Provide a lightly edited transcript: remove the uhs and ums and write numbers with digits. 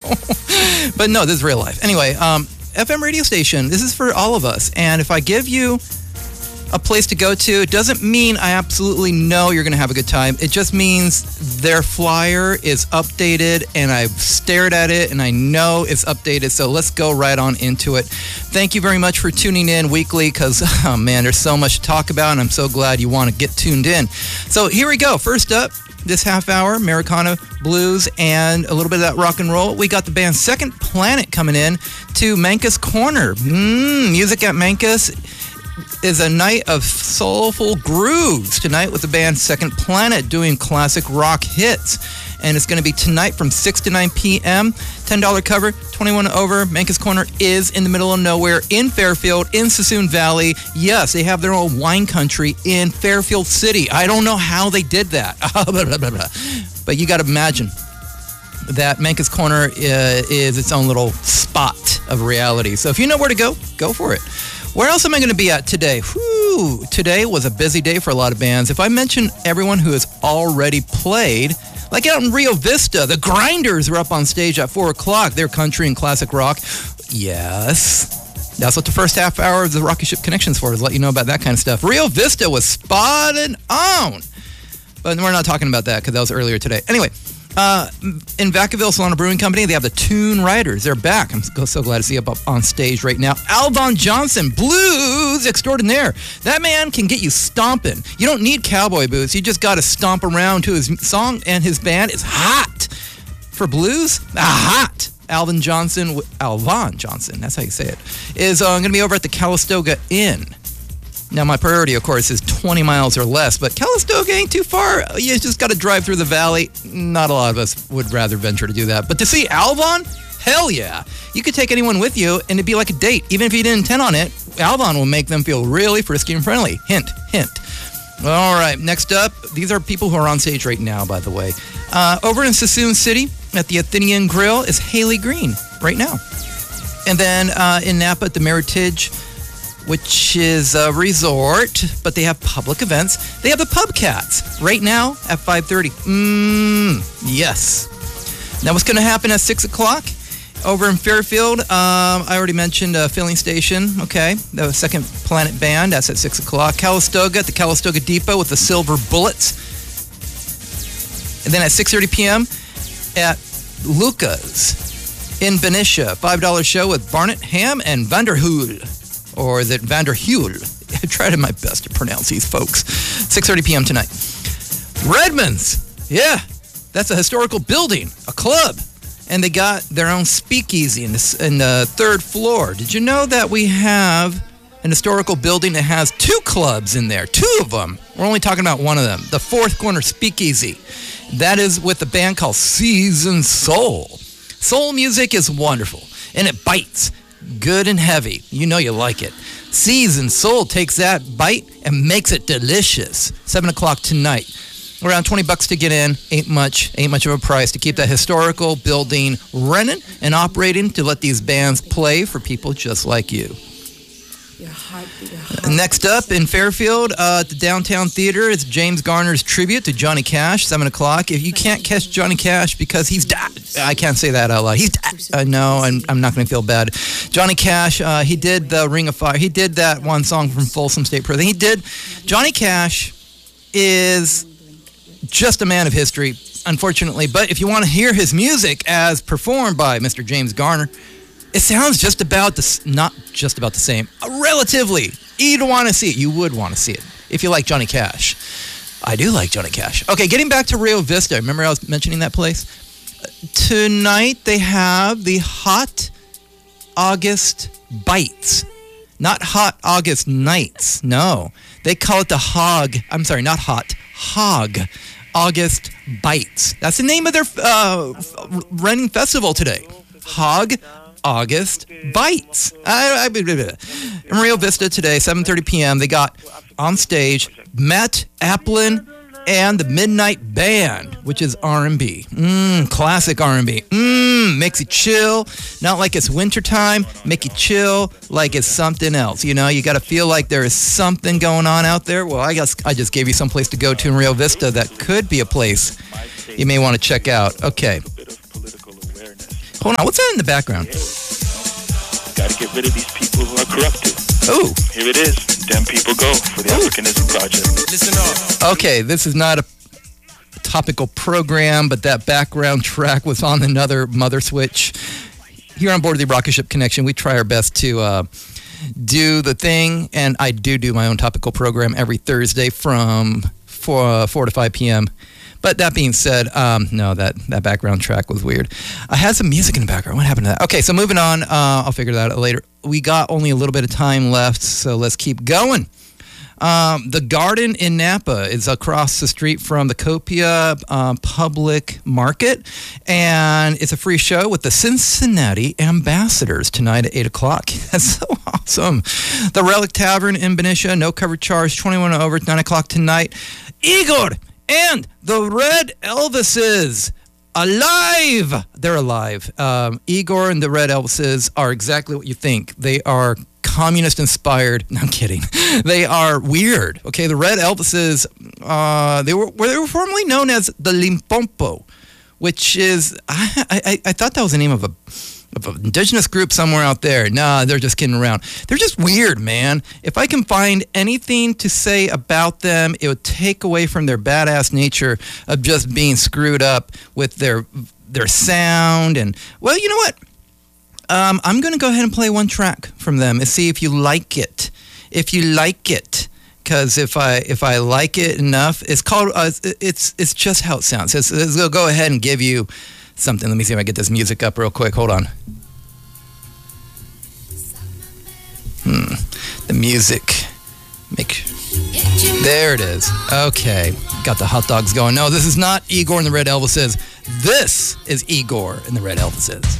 But no, this is real life. Anyway, FM radio station, this is for all of us. And if I give you a place to go to, it doesn't mean I absolutely know you're going to have a good time. It just means their flyer is updated, and I've stared at it, and I know it's updated. So let's go right on into it. Thank you very much for tuning in weekly because, oh man, there's so much to talk about, and I'm so glad you want to get tuned in. So here we go. First up, this half hour, Americana, blues, and a little bit of that rock and roll. We got the band Second Planet coming in to Mankus Corner. Music at Mankus is a night of soulful grooves tonight with the band Second Planet doing classic rock hits. And it's going to be tonight from 6 to 9 p.m. $10 cover, 21 and over. Mankus Corner is in the middle of nowhere in Fairfield, in Sassoon Valley. Yes, they have their own wine country in Fairfield City. I don't know how they did that. But you got to imagine that Mankus Corner is its own little spot of reality. So if you know where to go, go for it. Where else am I going to be at today? Whew, today was a busy day for a lot of bands. If I mention everyone who has already played, like out in Rio Vista, the Grinders were up on stage at 4 o'clock. They're country and classic rock. Yes. That's what the first half hour of the Rocky Ship Connection's for, is let you know about that kind of stuff. Rio Vista was spotted on. But we're not talking about that because that was earlier today. Anyway, in Vacaville, Solana Brewing Company, they have the Tune Riders. They're back. I'm so glad to see up on stage right now. Alvon Johnson, blues extraordinaire. That man can get you stomping. You don't need cowboy boots. You just got to stomp around to his song, and his band is hot. For blues, hot. Alvon Johnson, that's how you say it, is going to be over at the Calistoga Inn. Now, my priority, of course, is 20 miles or less, but Calistoga ain't too far. You just got to drive through the valley. Not a lot of us would rather venture to do that. But to see Alvon, hell yeah. You could take anyone with you, and it'd be like a date. Even if you didn't intend on it, Alvon will make them feel really frisky and friendly. Hint, hint. All right, next up, these are people who are on stage right now, by the way. Over in Sassoon City at the Athenian Grill is Haley Green right now. And then in Napa at the Meritage, which is a resort, but they have public events. They have the Pub Cats right now at 5:30. Yes. Now, what's going to happen at 6 o'clock? Over in Fairfield, I already mentioned Filling Station, okay? The Second Planet Band, that's at 6 o'clock. Calistoga at the Calistoga Depot with the Silver Bullets. And then at 6:30 p.m. at Luca's in Benicia, $5 show with Barnett Ham and Vanderhoel. Or is it Vanderhuel? I tried my best to pronounce these folks. 6:30 p.m. tonight. Redmond's. Yeah, that's a historical building, a club. And they got their own speakeasy in the third floor. Did you know that we have an historical building that has 2 clubs in there? 2 of them. We're only talking about one of them. The Fourth Corner Speakeasy. That is with a band called Seasoned Soul. Soul music is wonderful, and it bites. Good and heavy. You know you like it. Seasoned Soul takes that bite and makes it delicious. 7 o'clock tonight. Around $20 to get in. Ain't much of a price to keep that historical building running and operating to let these bands play for people just like you. Next up in Fairfield, at the Downtown Theater, it's James Garner's tribute to Johnny Cash, 7 o'clock. If you can't catch Johnny Cash because he's dead, I can't say that out loud. He's dead. No, I'm not going to feel bad. Johnny Cash, he did the Ring of Fire. He did that one song from Folsom State Prison. Johnny Cash is just a man of history, unfortunately. But if you want to hear his music as performed by Mr. James Garner, it sounds just about not just about the same. Relatively. You'd want to see it. You would want to see it if you like Johnny Cash. I do like Johnny Cash. Okay, getting back to Rio Vista. Remember I was mentioning that place? Tonight they have the Hot August Bites. Not Hot August Nights. No. They call it the Hog. I'm sorry, not Hot. Hog August Bites. That's the name of their running festival today. Hog August Bites. In Rio Vista today, 7:30 p.m., they got on stage Matt Applin and the Midnight Band, which is R&B. Classic R&B. Makes you chill. Not like it's wintertime. Make you chill like it's something else. You know, you got to feel like there is something going on out there. Well, I guess I just gave you some place to go to in Rio Vista that could be a place you may want to check out. Okay. Hold on, what's that in the background? Got to get rid of these people who are corrupted. Oh. Here it is. Them People Go for the Africanism Project. Listen up. Okay, this is not a topical program, but that background track was on another mother switch. Here on board the Rocket Ship Connection, we try our best to do the thing, and I do my own topical program every Thursday from 4 to 5 p.m. But that being said, no, that background track was weird. I had some music in the background. What happened to that? Okay, so moving on. I'll figure that out later. We got only a little bit of time left, so let's keep going. The Garden in Napa is across the street from the Copia Public Market, and it's a free show with the Cincinnati Ambassadors tonight at 8 o'clock. That's so awesome. The Relic Tavern in Benicia, no cover charge, 21 and over, 9 o'clock tonight. Igor and the Red Elvises, alive! They're alive. Igor and the Red Elvises are exactly what you think. They are communist-inspired. No, I'm kidding. They are weird. Okay, the Red Elvises, they were formerly known as the Limpopo, which is, I thought that was the name of an indigenous group somewhere out there. Nah, they're just kidding around. They're just weird, man. If I can find anything to say about them, it would take away from their badass nature of just being screwed up with their sound. And, well, you know what? I'm going to go ahead and play one track from them and see if you like it. If you like it. Because if I like it enough, it's called, it's just how it sounds. Let's go ahead and give you something. Let me see if I get this music up real quick. Hold on. The music. There it is. Okay. Got the hot dogs going. No, this is not Igor and the Red Elvises. This is Igor and the Red Elvises.